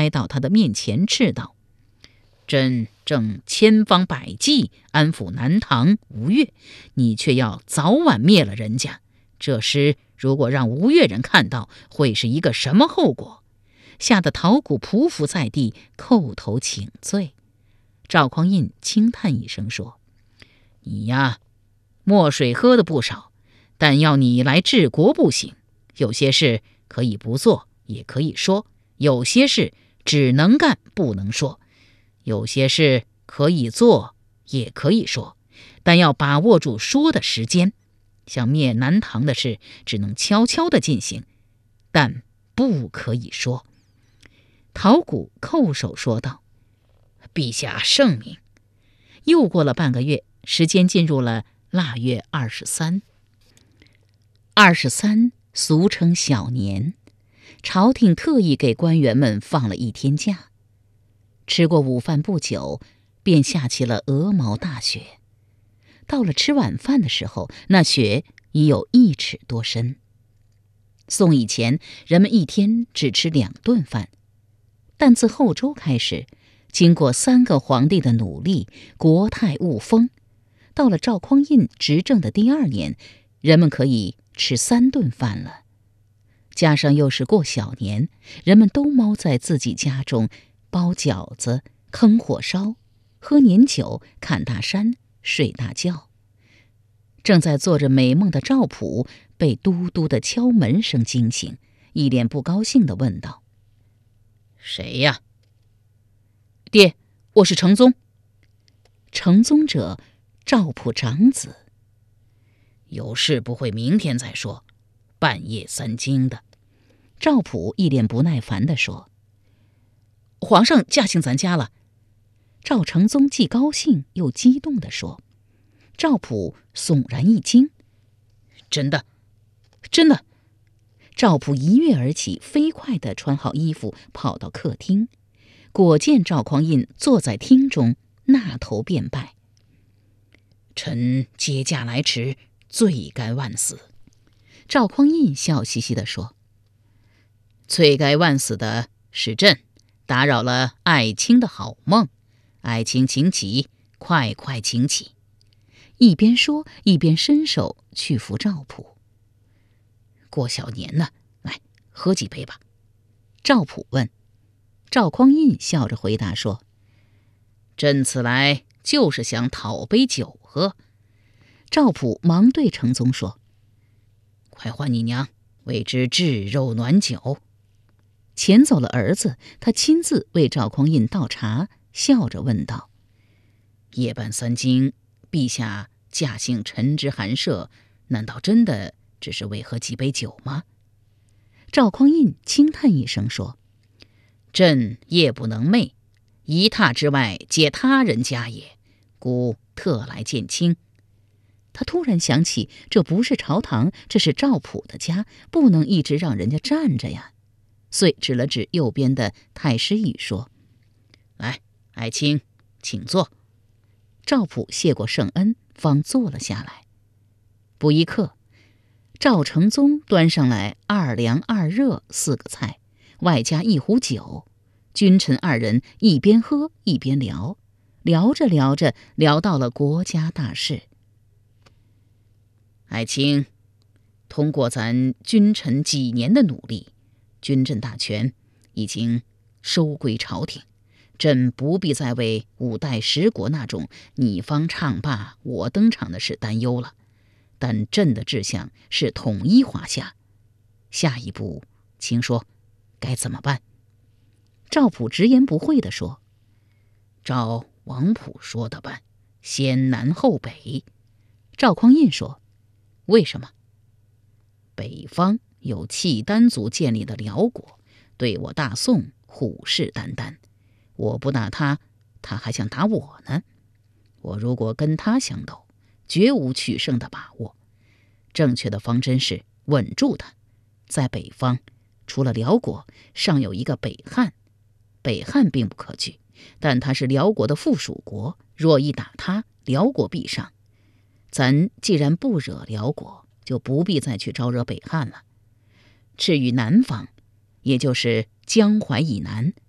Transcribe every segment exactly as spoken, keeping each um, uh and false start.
来到他的面前，斥道：“朕正千方百计安抚南唐吴越，你却要早晚灭了人家。这时如果让吴越人看到，会是一个什么后果？”吓得陶谷匍匐在地，叩头请罪。赵匡胤轻叹一声说：“你呀，墨水喝的不少，但要你来治国不行。有些事可以不做，也可以说；有些事只能干不能说；有些事可以做，也可以说，但要把握住说的时间。像灭南唐的事，只能悄悄地进行，但不可以说。”陶谷叩首说道：“陛下圣明。”又过了半个月，时间进入了腊月二十三。二十三俗称小年，朝廷特意给官员们放了一天假。吃过午饭不久，便下起了鹅毛大雪。到了吃晚饭的时候，那雪已有一尺多深。宋以前，人们一天只吃两顿饭，但自后周开始，经过三个皇帝的努力，国泰物丰。到了赵匡胤执政的第二年，人们可以吃三顿饭了。加上又是过小年，人们都猫在自己家中，包饺子、坑火烧、喝年酒、看大山、睡大觉。正在做着美梦的赵普被嘟嘟的敲门声惊醒，一脸不高兴地问道：“谁呀？”“爹，我是程宗。”“程宗者，赵普长子。”“有事不会明天再说，半夜三更的。”赵普一脸不耐烦地说。“皇上驾幸咱家了。”赵承宗既高兴又激动地说。赵普悚然一惊：“真的？真的？”赵普一跃而起，飞快地穿好衣服，跑到客厅，果见赵匡胤坐在厅中，纳头便拜：“臣接驾来迟，罪该万死。”赵匡胤笑嘻嘻地说：“罪该万死的是朕，打扰了爱卿的好梦。爱卿请起，快快请起。”一边说一边伸手去扶赵普。“过小年呢，来喝几杯吧。”赵普问。赵匡胤笑着回答说：“朕此来就是想讨杯酒喝。”赵普忙对程宗说：“快唤你娘，为之炙肉暖酒。”遣走了儿子，他亲自为赵匡胤倒茶，笑着问道：“夜半三更，陛下驾幸臣之寒舍，难道真的只是为喝几杯酒吗？”赵匡胤轻叹一声说：“朕夜不能寐，一榻之外皆他人家也，故特来见卿。”他突然想起，这不是朝堂，这是赵普的家，不能一直让人家站着呀，遂指了指右边的太师椅说：“来，爱卿请坐。”赵普谢过圣恩，方坐了下来。不一刻，赵承宗端上来二凉二热四个菜，外加一壶酒。君臣二人一边喝一边聊，聊着聊着，聊到了国家大事。“爱卿，通过咱君臣几年的努力，军政大权已经收归朝廷。朕不必再为五代十国那种你方唱罢我登场的事担忧了，但朕的志向是统一华夏。下一步，请说该怎么办？”赵普直言不讳地说：“照王普说的办，先南后北。”赵匡胤说：“为什么？”“北方有契丹族建立的辽国，对我大宋虎视眈眈。我不打他，他还想打我呢。我如果跟他相斗，绝无取胜的把握。正确的方针是稳住他。在北方，除了辽国，尚有一个北汉。北汉并不可惧，但他是辽国的附属国，若一打他，辽国必上。咱既然不惹辽国，就不必再去招惹北汉了。至于南方，也就是江淮以南，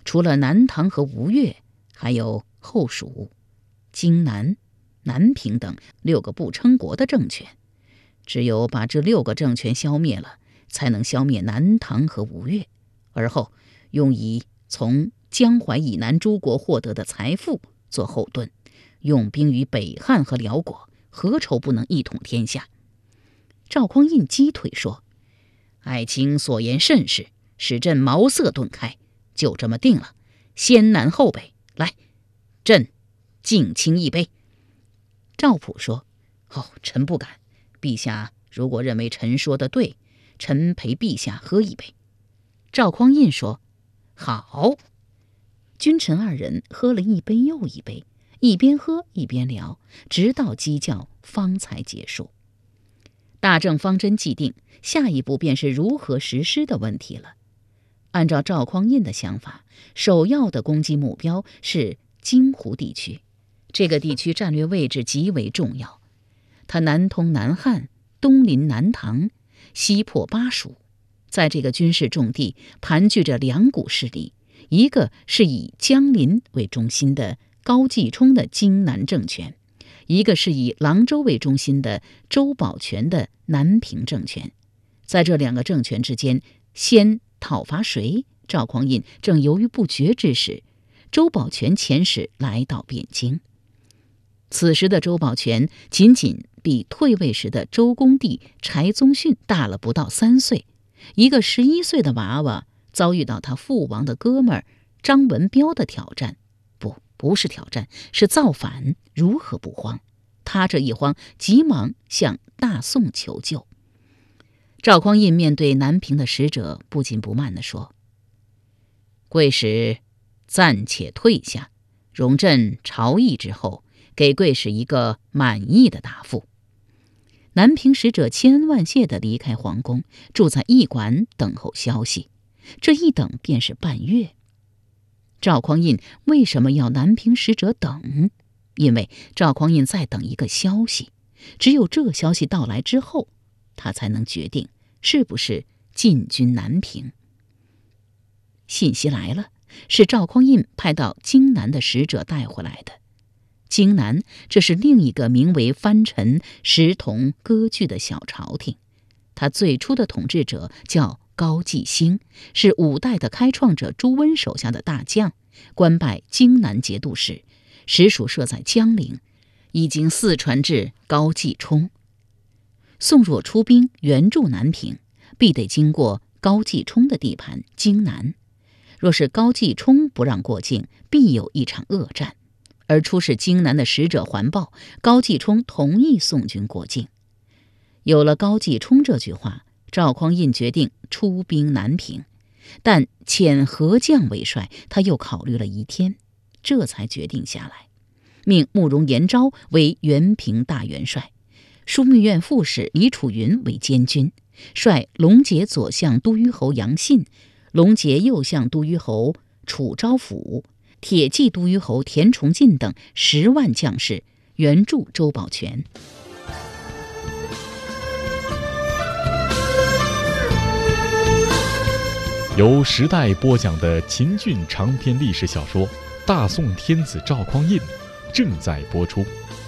除了南唐和吴越，还有后蜀、荆南、南平等六个不称国的政权。只有把这六个政权消灭了，才能消灭南唐和吴越，而后用以从江淮以南诸国获得的财富做后盾，用兵于北汉和辽国，何愁不能一统天下？赵匡胤击腿说：“爱卿所言甚是，使朕茅塞顿开，就这么定了。先南后北，来，朕敬卿一杯。”赵普说：“哦，臣不敢。陛下如果认为臣说的对，臣陪陛下喝一杯。”赵匡胤说：“好。”君臣二人喝了一杯又一杯，一边喝一边聊，直到鸡叫方才结束。大政方针既定，下一步便是如何实施的问题了。按照赵匡胤的想法，首要的攻击目标是荆湖地区，这个地区战略位置极为重要。它南通南汉，东临南唐，西破巴蜀。在这个军事重地盘踞着两股势力，一个是以江陵为中心的高继冲的荆南政权，一个是以郎州为中心的周保全的南平政权。在这两个政权之间，先讨伐谁？赵匡胤正犹豫不决之时，周保全遣使来到汴京。此时的周保全仅仅比退位时的周公帝柴宗训大了不到三岁，一个十一岁的娃娃遭遇到他父王的哥们儿张文彪的挑战，不，不是挑战，是造反，如何不慌？他这一慌，急忙向大宋求救。赵匡胤面对南平的使者，不紧不慢地说：“贵使暂且退下，容朕朝议之后，给贵使一个满意的答复。”南平使者千恩万谢地离开皇宫，住在驿馆等候消息。这一等便是半月。赵匡胤为什么要南平使者等？因为赵匡胤在等一个消息，只有这消息到来之后，他才能决定是不是进军南平。信息来了，是赵匡胤派到荆南的使者带回来的。荆南，这是另一个名为藩臣石同割据的小朝廷。他最初的统治者叫高继兴，是五代的开创者朱温手下的大将，官拜荆南节度使，实属设在江陵，已经四传至高继冲。宋若出兵援助南平，必得经过高继冲的地盘荆南。若是高继冲不让过境，必有一场恶战。而出使荆南的使者还报，高继冲同意宋军过境。有了高继冲这句话，赵匡胤决定出兵南平，但遣何将为帅，他又考虑了一天，这才决定下来，命慕容延昭为原平大元帅，枢密院副使李楚云为监军，率龙节左相都虞侯杨信、龙节右相都虞侯楚昭甫、铁骑都虞侯田崇进等十万将士援助周保全。 由时代播讲的秦俊长篇历史小说《大宋天子赵匡胤》正在播出。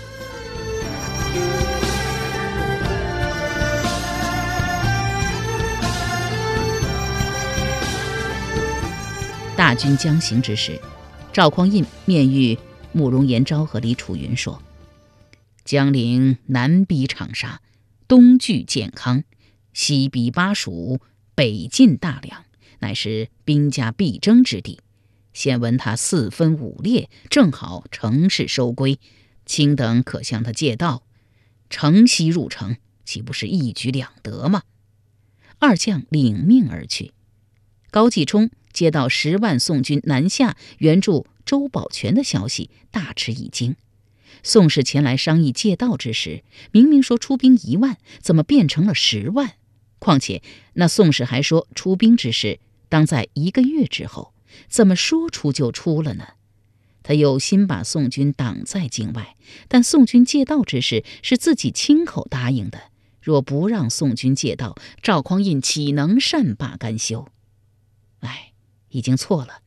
大军将行之时，赵匡胤面谕慕容延昭和李楚云说：“江陵南逼长沙，东据建康，西逼巴蜀，北进大梁，乃是兵家必争之地。现闻他四分五裂，正好乘势收归，卿等可向他借道，乘西入城，岂不是一举两得吗？”二将领命而去。高继冲接到十万宋军南下援助周保全的消息，大吃一惊。宋氏前来商议借道之时，明明说出兵一万，怎么变成了十万？况且那宋氏还说出兵之事当在一个月之后，怎么说出就出了呢？他有心把宋军挡在境外，但宋军借道之事是自己亲口答应的，若不让宋军借道，赵匡胤岂能善罢甘休？哎，已经错了，